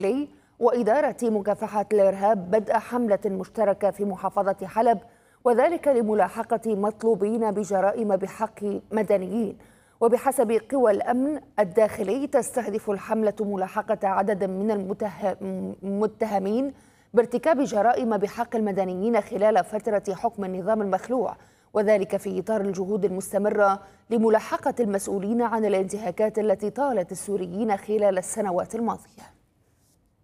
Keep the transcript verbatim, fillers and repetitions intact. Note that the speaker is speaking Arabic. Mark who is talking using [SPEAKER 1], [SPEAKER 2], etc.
[SPEAKER 1] وإدارة مكافحة الإرهاب بدء حملة مشتركة في محافظة حلب، وذلك لملاحقة مطلوبين بجرائم بحق مدنيين. وبحسب قوى الأمن الداخلي تستهدف الحملة ملاحقة عدد من المتهمين بارتكاب جرائم بحق المدنيين خلال فترة حكم النظام المخلوع، وذلك في إطار الجهود المستمرة لملاحقة المسؤولين عن الانتهاكات التي طالت السوريين خلال السنوات الماضية.